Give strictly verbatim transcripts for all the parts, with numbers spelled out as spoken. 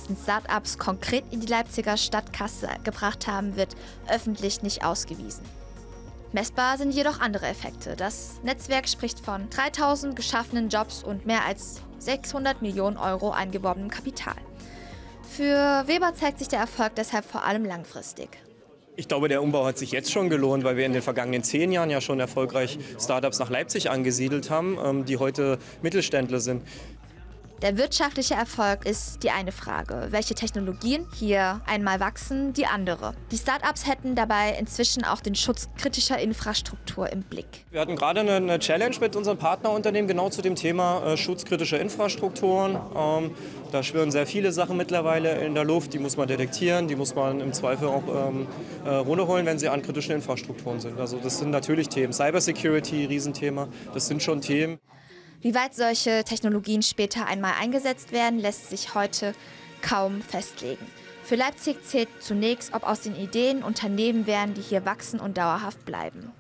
meisten Start-ups konkret in die Leipziger Stadtkasse gebracht haben, wird öffentlich nicht ausgewiesen. Messbar sind jedoch andere Effekte. Das Netzwerk spricht von dreitausend geschaffenen Jobs und mehr als sechshundert Millionen Euro eingeworbenem Kapital. Für Weber zeigt sich der Erfolg deshalb vor allem langfristig. Ich glaube, der Umbau hat sich jetzt schon gelohnt, weil wir in den vergangenen zehn Jahren ja schon erfolgreich Startups nach Leipzig angesiedelt haben, die heute Mittelständler sind. Der wirtschaftliche Erfolg ist die eine Frage. Welche Technologien hier einmal wachsen, die andere. Die Startups hätten dabei inzwischen auch den Schutz kritischer Infrastruktur im Blick. Wir hatten gerade eine, eine Challenge mit unseren Partnerunternehmen genau zu dem Thema äh, Schutz kritischer Infrastrukturen. Ähm, da schwirren sehr viele Sachen mittlerweile in der Luft. Die muss man detektieren, die muss man im Zweifel auch ähm, äh, runterholen, wenn sie an kritischen Infrastrukturen sind. Also das sind natürlich Themen. Cybersecurity, Riesenthema, das sind schon Themen. Wie weit solche Technologien später einmal eingesetzt werden, lässt sich heute kaum festlegen. Für Leipzig zählt zunächst, ob aus den Ideen Unternehmen werden, die hier wachsen und dauerhaft bleiben.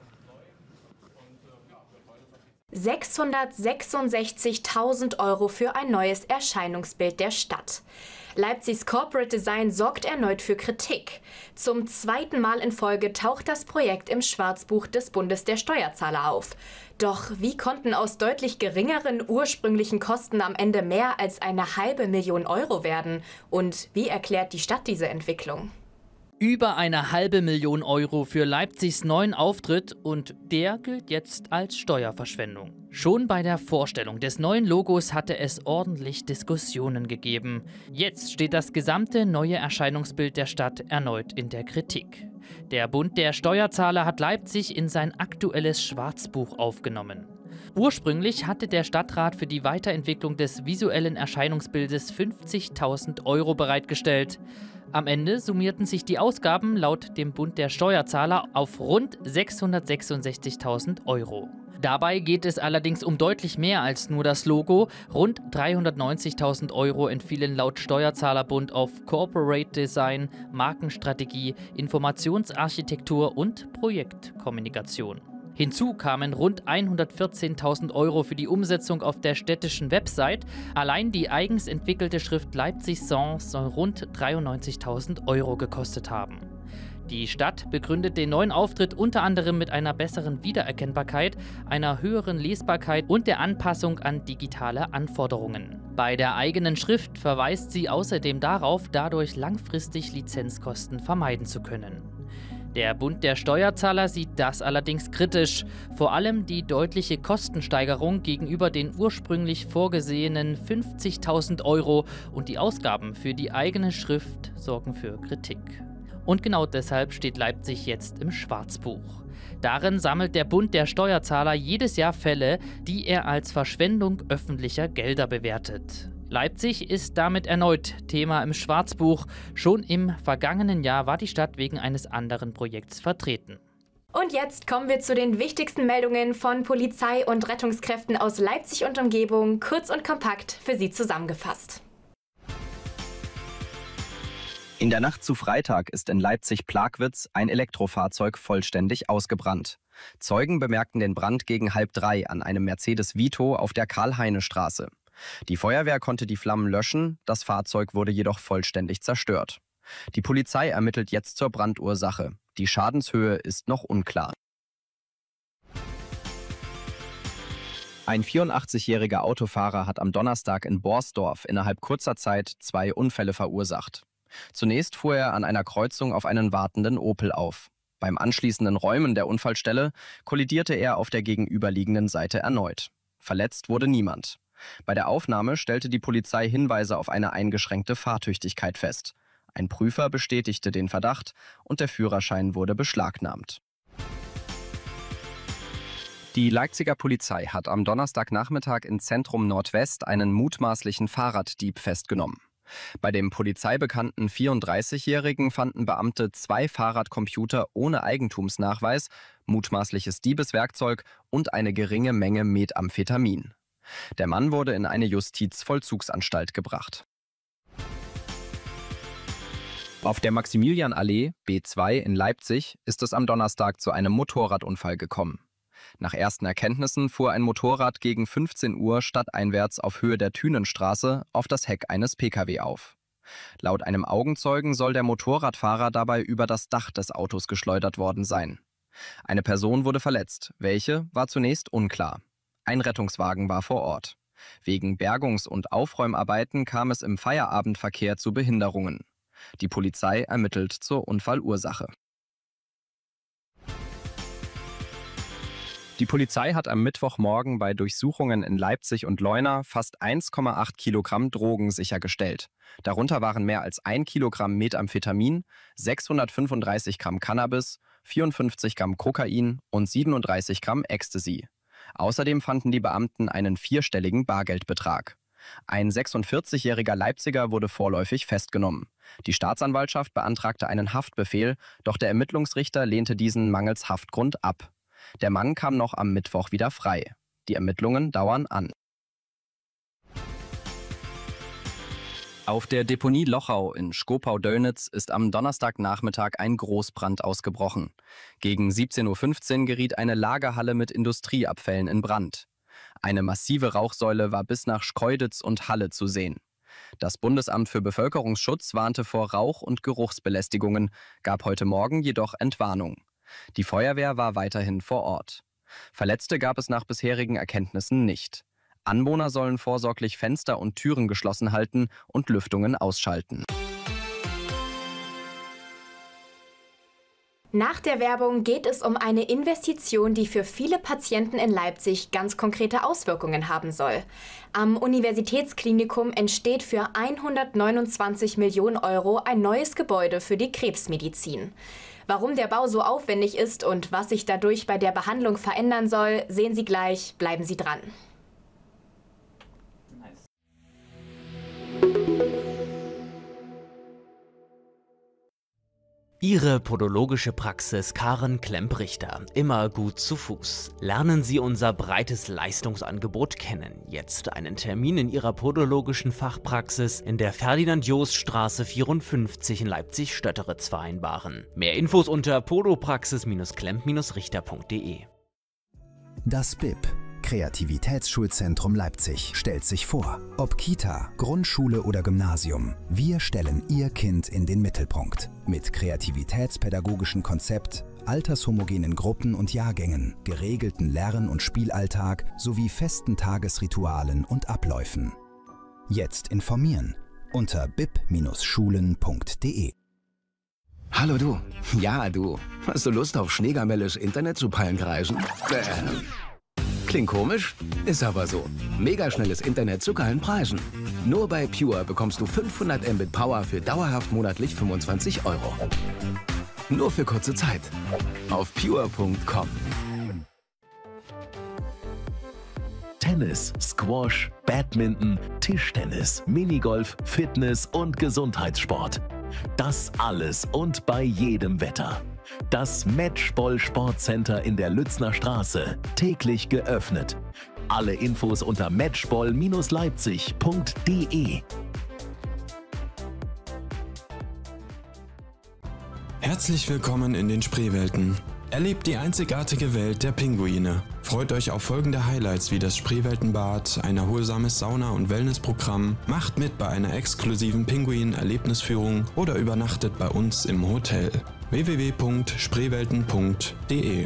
sechshundertsechsundsechzigtausend Euro für ein neues Erscheinungsbild der Stadt. Leipzigs Corporate Design sorgt erneut für Kritik. Zum zweiten Mal in Folge taucht das Projekt im Schwarzbuch des Bundes der Steuerzahler auf. Doch wie konnten aus deutlich geringeren ursprünglichen Kosten am Ende mehr als eine halbe Million Euro werden? Und wie erklärt die Stadt diese Entwicklung? Über eine halbe Million Euro für Leipzigs neuen Auftritt und der gilt jetzt als Steuerverschwendung. Schon bei der Vorstellung des neuen Logos hatte es ordentlich Diskussionen gegeben. Jetzt steht das gesamte neue Erscheinungsbild der Stadt erneut in der Kritik. Der Bund der Steuerzahler hat Leipzig in sein aktuelles Schwarzbuch aufgenommen. Ursprünglich hatte der Stadtrat für die Weiterentwicklung des visuellen Erscheinungsbildes fünfzigtausend Euro bereitgestellt. Am Ende summierten sich die Ausgaben laut dem Bund der Steuerzahler auf rund sechshundertsechsundsechzigtausend Euro. Dabei geht es allerdings um deutlich mehr als nur das Logo. Rund dreihundertneunzigtausend Euro entfielen laut Steuerzahlerbund auf Corporate Design, Markenstrategie, Informationsarchitektur und Projektkommunikation. Hinzu kamen rund hundertvierzehntausend Euro für die Umsetzung auf der städtischen Website. Allein die eigens entwickelte Schrift Leipzig Sans soll rund dreiundneunzigtausend Euro gekostet haben. Die Stadt begründet den neuen Auftritt unter anderem mit einer besseren Wiedererkennbarkeit, einer höheren Lesbarkeit und der Anpassung an digitale Anforderungen. Bei der eigenen Schrift verweist sie außerdem darauf, dadurch langfristig Lizenzkosten vermeiden zu können. Der Bund der Steuerzahler sieht das allerdings kritisch. Vor allem die deutliche Kostensteigerung gegenüber den ursprünglich vorgesehenen fünfzigtausend Euro und die Ausgaben für die eigene Schrift sorgen für Kritik. Und genau deshalb steht Leipzig jetzt im Schwarzbuch. Darin sammelt der Bund der Steuerzahler jedes Jahr Fälle, die er als Verschwendung öffentlicher Gelder bewertet. Leipzig ist damit erneut Thema im Schwarzbuch. Schon im vergangenen Jahr war die Stadt wegen eines anderen Projekts vertreten. Und jetzt kommen wir zu den wichtigsten Meldungen von Polizei und Rettungskräften aus Leipzig und Umgebung, kurz und kompakt für Sie zusammengefasst. In der Nacht zu Freitag ist in Leipzig-Plagwitz ein Elektrofahrzeug vollständig ausgebrannt. Zeugen bemerkten den Brand gegen halb drei an einem Mercedes Vito auf der Karl-Heine-Straße. Die Feuerwehr konnte die Flammen löschen, das Fahrzeug wurde jedoch vollständig zerstört. Die Polizei ermittelt jetzt zur Brandursache. Die Schadenshöhe ist noch unklar. Ein vierundachtzigjähriger Autofahrer hat am Donnerstag in Borsdorf innerhalb kurzer Zeit zwei Unfälle verursacht. Zunächst fuhr er an einer Kreuzung auf einen wartenden Opel auf. Beim anschließenden Räumen der Unfallstelle kollidierte er auf der gegenüberliegenden Seite erneut. Verletzt wurde niemand. Bei der Aufnahme stellte die Polizei Hinweise auf eine eingeschränkte Fahrtüchtigkeit fest. Ein Prüfer bestätigte den Verdacht und der Führerschein wurde beschlagnahmt. Die Leipziger Polizei hat am Donnerstagnachmittag in Zentrum Nordwest einen mutmaßlichen Fahrraddieb festgenommen. Bei dem polizeibekannten vierunddreißigjährigen fanden Beamte zwei Fahrradcomputer ohne Eigentumsnachweis, mutmaßliches Diebeswerkzeug und eine geringe Menge Methamphetamin. Der Mann wurde in eine Justizvollzugsanstalt gebracht. Auf der Maximilianallee B zwei in Leipzig ist es am Donnerstag zu einem Motorradunfall gekommen. Nach ersten Erkenntnissen fuhr ein Motorrad gegen fünfzehn Uhr stadteinwärts auf Höhe der Thünenstraße auf das Heck eines Pkw auf. Laut einem Augenzeugen soll der Motorradfahrer dabei über das Dach des Autos geschleudert worden sein. Eine Person wurde verletzt, welche war zunächst unklar. Ein Rettungswagen war vor Ort. Wegen Bergungs- und Aufräumarbeiten kam es im Feierabendverkehr zu Behinderungen. Die Polizei ermittelt zur Unfallursache. Die Polizei hat am Mittwochmorgen bei Durchsuchungen in Leipzig und Leuna fast eins Komma acht Kilogramm Drogen sichergestellt. Darunter waren mehr als ein Kilogramm Methamphetamin, sechshundertfünfunddreißig Gramm Cannabis, vierundfünfzig Gramm Kokain und siebenunddreißig Gramm Ecstasy. Außerdem fanden die Beamten einen vierstelligen Bargeldbetrag. Ein sechsundvierzigjähriger Leipziger wurde vorläufig festgenommen. Die Staatsanwaltschaft beantragte einen Haftbefehl, doch der Ermittlungsrichter lehnte diesen mangels Haftgrund ab. Der Mann kam noch am Mittwoch wieder frei. Die Ermittlungen dauern an. Auf der Deponie Lochau in Schkopau-Döllnitz ist am Donnerstagnachmittag ein Großbrand ausgebrochen. Gegen siebzehn Uhr fünfzehn geriet eine Lagerhalle mit Industrieabfällen in Brand. Eine massive Rauchsäule war bis nach Schkeuditz und Halle zu sehen. Das Bundesamt für Bevölkerungsschutz warnte vor Rauch- und Geruchsbelästigungen, gab heute Morgen jedoch Entwarnung. Die Feuerwehr war weiterhin vor Ort. Verletzte gab es nach bisherigen Erkenntnissen nicht. Anwohner sollen vorsorglich Fenster und Türen geschlossen halten und Lüftungen ausschalten. Nach der Werbung geht es um eine Investition, die für viele Patienten in Leipzig ganz konkrete Auswirkungen haben soll. Am Universitätsklinikum entsteht für hundertneunundzwanzig Millionen Euro ein neues Gebäude für die Krebsmedizin. Warum der Bau so aufwendig ist und was sich dadurch bei der Behandlung verändern soll, sehen Sie gleich. Bleiben Sie dran. Ihre podologische Praxis Karen Klemp-Richter. Immer gut zu Fuß. Lernen Sie unser breites Leistungsangebot kennen. Jetzt einen Termin in Ihrer podologischen Fachpraxis in der Ferdinand-Jost-Straße vierundfünfzig in Leipzig-Stötteritz vereinbaren. Mehr Infos unter podopraxis Klemp Richter punkt de. Das B I P, Kreativitätsschulzentrum Leipzig, stellt sich vor. Ob Kita, Grundschule oder Gymnasium, wir stellen Ihr Kind in den Mittelpunkt. Mit kreativitätspädagogischem Konzept, altershomogenen Gruppen und Jahrgängen, geregelten Lern- und Spielalltag sowie festen Tagesritualen und Abläufen. Jetzt informieren unter b i p Schulen punkt de. Hallo du. Ja, du. Hast du Lust auf Schneegamelles Internet zu Pallenkreisen? Bäh. Klingt komisch, ist aber so. Megaschnelles Internet zu geilen Preisen. Nur bei Pure bekommst du fünfhundert Mbit Power für dauerhaft monatlich fünfundzwanzig Euro. Nur für kurze Zeit. Auf pure punkt com. Tennis, Squash, Badminton, Tischtennis, Minigolf, Fitness und Gesundheitssport. Das alles und bei jedem Wetter. Das Matchball Sportcenter in der Lützner Straße, täglich geöffnet. Alle Infos unter matchball Leipzig punkt de. Herzlich willkommen in den Spreewelten. Erlebt die einzigartige Welt der Pinguine. Freut euch auf folgende Highlights wie das Spreeweltenbad, ein erholsames Sauna- und Wellnessprogramm, macht mit bei einer exklusiven Pinguin-Erlebnisführung oder übernachtet bei uns im Hotel. w w w punkt spreewelten punkt de.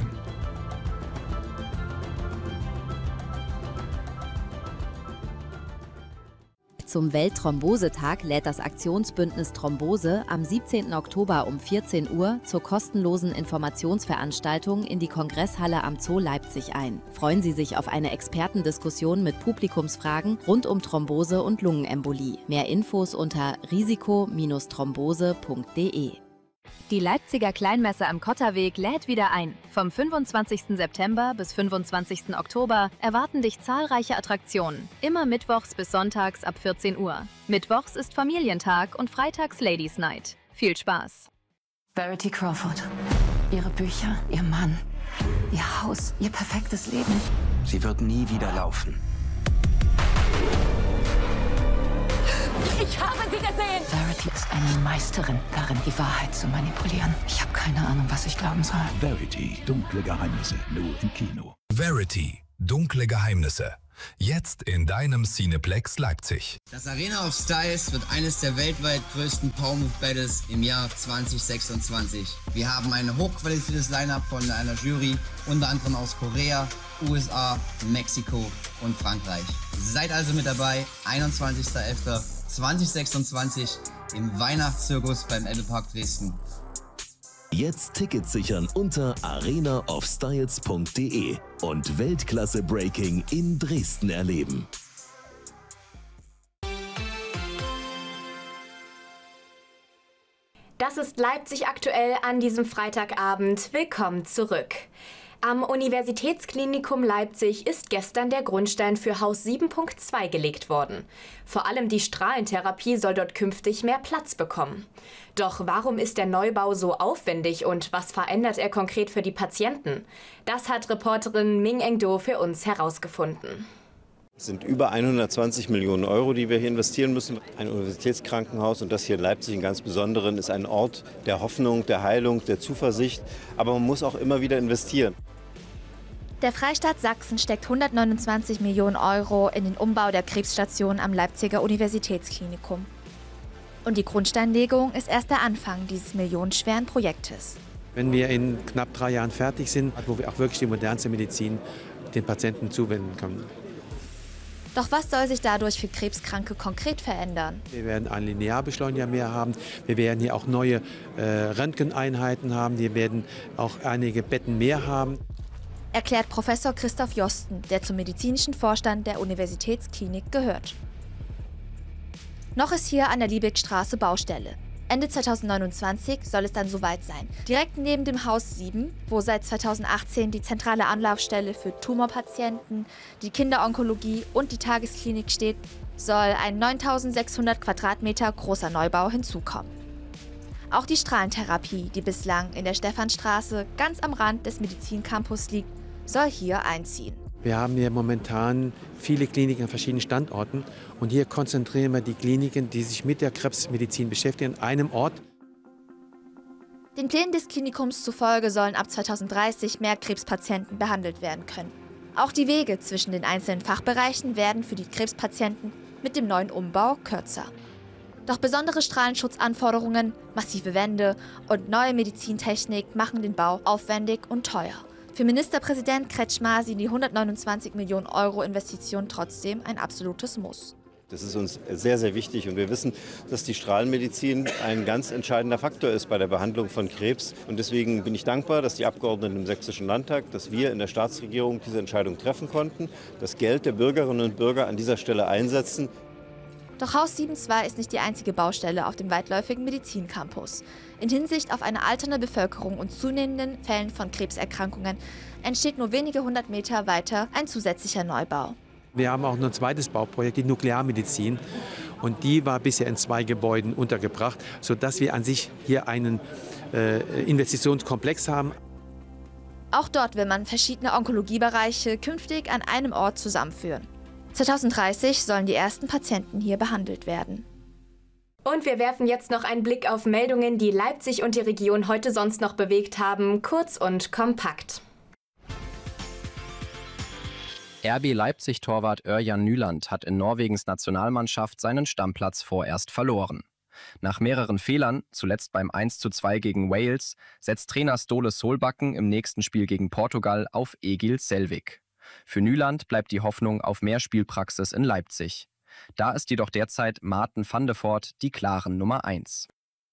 Zum Weltthrombosetag lädt das Aktionsbündnis Thrombose am siebzehnten Oktober um vierzehn Uhr zur kostenlosen Informationsveranstaltung in die Kongresshalle am Zoo Leipzig ein. Freuen Sie sich auf eine Expertendiskussion mit Publikumsfragen rund um Thrombose und Lungenembolie. Mehr Infos unter risiko Bindestrich thrombose punkt de. Die Leipziger Kleinmesse am Kotterweg lädt wieder ein. Vom fünfundzwanzigsten September bis fünfundzwanzigsten Oktober erwarten dich zahlreiche Attraktionen. Immer mittwochs bis sonntags ab vierzehn Uhr. Mittwochs ist Familientag und freitags Ladies Night. Viel Spaß! Verity Crawford. Ihre Bücher, ihr Mann, ihr Haus, ihr perfektes Leben. Sie wird nie wieder laufen. Ich habe sie gesehen! Verity ist eine Meisterin darin, die Wahrheit zu manipulieren. Ich habe keine Ahnung, was ich glauben soll. Verity, dunkle Geheimnisse, nur im Kino. Verity, dunkle Geheimnisse. Jetzt in deinem Cineplex Leipzig. Das Arena of Styles wird eines der weltweit größten Power Move Battles im Jahr zwanzig sechsundzwanzig. Wir haben ein hochqualifiziertes Line-Up von einer Jury, unter anderem aus Korea, U S A, Mexiko und Frankreich. Seid also mit dabei, einundzwanzigster elfter zweitausendsechsundzwanzig im Weihnachtszirkus beim Ebbelpark Dresden. Jetzt Tickets sichern unter arena of styles punkt de und Weltklasse Breaking in Dresden erleben. Das ist Leipzig aktuell an diesem Freitagabend. Willkommen zurück. Am Universitätsklinikum Leipzig ist gestern der Grundstein für Haus sieben Punkt zwei gelegt worden. Vor allem die Strahlentherapie soll dort künftig mehr Platz bekommen. Doch warum ist der Neubau so aufwendig und was verändert er konkret für die Patienten? Das hat Reporterin Ming Engdo für uns herausgefunden. Es sind über hundertzwanzig Millionen Euro, die wir hier investieren müssen. Ein Universitätskrankenhaus, und das hier in Leipzig im ganz Besonderen, ist ein Ort der Hoffnung, der Heilung, der Zuversicht. Aber man muss auch immer wieder investieren. Der Freistaat Sachsen steckt hundertneunundzwanzig Millionen Euro in den Umbau der Krebsstation am Leipziger Universitätsklinikum. Und die Grundsteinlegung ist erst der Anfang dieses millionenschweren Projektes. Wenn wir in knapp drei Jahren fertig sind, wo wir auch wirklich die modernste Medizin den Patienten zuwenden können. Doch was soll sich dadurch für Krebskranke konkret verändern? Wir werden einen Linearbeschleuniger mehr haben. Wir werden hier auch neue äh, Röntgeneinheiten haben. Wir werden auch einige Betten mehr haben. Erklärt Professor Christoph Josten, der zum medizinischen Vorstand der Universitätsklinik gehört. Noch ist hier an der Liebigstraße Baustelle. Ende zweitausendneunundzwanzig soll es dann soweit sein. Direkt neben dem Haus sieben, wo seit zweitausendachtzehn die zentrale Anlaufstelle für Tumorpatienten, die Kinderonkologie und die Tagesklinik steht, soll ein neuntausendsechshundert Quadratmeter großer Neubau hinzukommen. Auch die Strahlentherapie, die bislang in der Stephanstraße ganz am Rand des Medizincampus liegt, soll hier einziehen. Wir haben hier momentan viele Kliniken an verschiedenen Standorten und hier konzentrieren wir die Kliniken, die sich mit der Krebsmedizin beschäftigen, an einem Ort. Den Plänen des Klinikums zufolge sollen ab zweitausenddreißig mehr Krebspatienten behandelt werden können. Auch die Wege zwischen den einzelnen Fachbereichen werden für die Krebspatienten mit dem neuen Umbau kürzer. Doch besondere Strahlenschutzanforderungen, massive Wände und neue Medizintechnik machen den Bau aufwendig und teuer. Für Ministerpräsident Kretschmar sind die hundertneunundzwanzig Millionen Euro Investition trotzdem ein absolutes Muss. Das ist uns sehr, sehr wichtig und wir wissen, dass die Strahlenmedizin ein ganz entscheidender Faktor ist bei der Behandlung von Krebs. Und deswegen bin ich dankbar, dass die Abgeordneten im Sächsischen Landtag, dass wir in der Staatsregierung diese Entscheidung treffen konnten, das Geld der Bürgerinnen und Bürger an dieser Stelle einsetzen. Doch Haus sieben Punkt zwei ist nicht die einzige Baustelle auf dem weitläufigen Medizincampus. In Hinsicht auf eine alternde Bevölkerung und zunehmenden Fällen von Krebserkrankungen entsteht nur wenige hundert Meter weiter ein zusätzlicher Neubau. Wir haben auch noch ein zweites Bauprojekt, die Nuklearmedizin. Und die war bisher in zwei Gebäuden untergebracht, sodass wir an sich hier einen äh, Investitionskomplex haben. Auch dort will man verschiedene Onkologiebereiche künftig an einem Ort zusammenführen. zweitausenddreißig sollen die ersten Patienten hier behandelt werden. Und wir werfen jetzt noch einen Blick auf Meldungen, die Leipzig und die Region heute sonst noch bewegt haben, kurz und kompakt. R B Leipzig-Torwart Örjan Nyland hat in Norwegens Nationalmannschaft seinen Stammplatz vorerst verloren. Nach mehreren Fehlern, zuletzt beim eins zu zwei gegen Wales, setzt Trainer Ståle Solbakken im nächsten Spiel gegen Portugal auf Egil Selvik. Für Nyland bleibt die Hoffnung auf mehr Spielpraxis in Leipzig. Da ist jedoch derzeit Maarten van de Voort die klaren Nummer eins.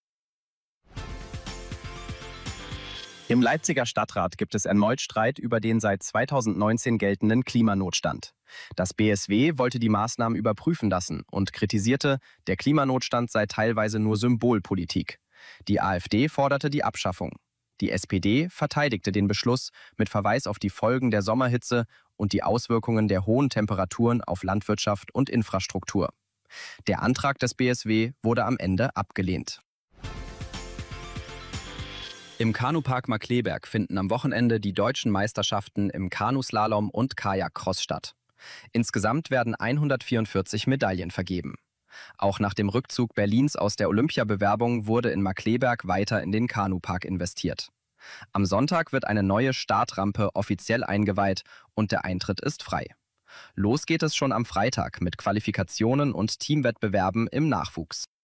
Im Leipziger Stadtrat gibt es erneut Streit über den seit zweitausendneunzehn geltenden Klimanotstand. Das B S W wollte die Maßnahmen überprüfen lassen und kritisierte, der Klimanotstand sei teilweise nur Symbolpolitik. Die AfD forderte die Abschaffung. Die S P D verteidigte den Beschluss mit Verweis auf die Folgen der Sommerhitze und die Auswirkungen der hohen Temperaturen auf Landwirtschaft und Infrastruktur. Der Antrag des B S W wurde am Ende abgelehnt. Im Kanupark Markkleeberg finden am Wochenende die deutschen Meisterschaften im Kanuslalom und Kajakcross statt. Insgesamt werden hundertvierundvierzig Medaillen vergeben. Auch nach dem Rückzug Berlins aus der Olympiabewerbung wurde in Markkleeberg weiter in den Kanupark investiert. Am Sonntag wird eine neue Startrampe offiziell eingeweiht und der Eintritt ist frei. Los geht es schon am Freitag mit Qualifikationen und Teamwettbewerben im Nachwuchs.